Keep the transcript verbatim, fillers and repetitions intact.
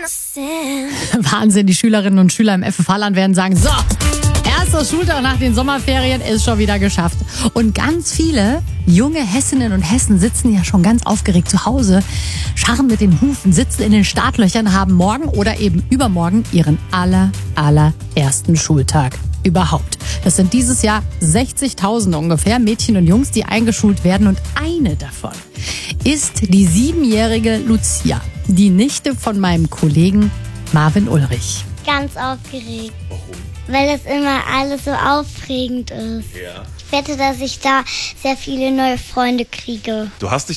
Wahnsinn, die Schülerinnen und Schüler im F F Halland werden sagen, so, erster Schultag nach den Sommerferien ist schon wieder geschafft. Und ganz viele junge Hessinnen und Hessen sitzen ja schon ganz aufgeregt zu Hause, scharren mit den Hufen, sitzen in den Startlöchern, haben morgen oder eben übermorgen ihren aller, allerersten Schultag überhaupt. Das sind dieses Jahr sechzigtausend ungefähr Mädchen und Jungs, die eingeschult werden. Und eine davon ist die siebenjährige Lucia, die Nichte von meinem Kollegen Marvin Ulrich. Ganz aufgeregt. Warum? Weil das immer alles so aufregend ist. Ja. Ich wette, dass ich da sehr viele neue Freunde kriege. Du hast dich